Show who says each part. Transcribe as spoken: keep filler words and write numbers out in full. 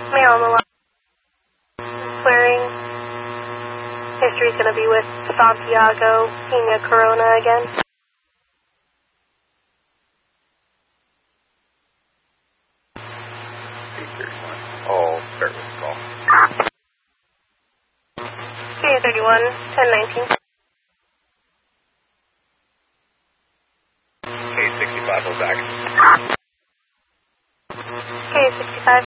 Speaker 1: Male on the line. Swearing. History's going to be with Santiago Pina Corona again.
Speaker 2: Oh, start with the call.
Speaker 1: K thirty-one, ten nineteen.
Speaker 2: K sixty-five, we're back.
Speaker 1: K sixty-five.